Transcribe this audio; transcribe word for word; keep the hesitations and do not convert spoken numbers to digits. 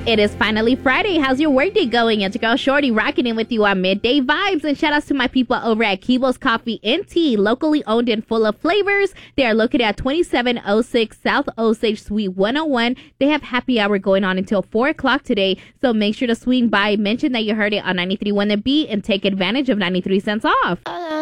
It is finally Friday. How's your workday going? It's your girl Shorty rocking in with you on Midday Vibes. And shout outs to my people over at Kibo's Coffee and Tea, locally owned and full of flavors. They are located at twenty-seven oh six South Osage Suite one oh one. They have happy hour going on until four o'clock today. So make sure to swing by, mention that you heard it on ninety-three point one The Beat, and take advantage of ninety-three cents off. Uh.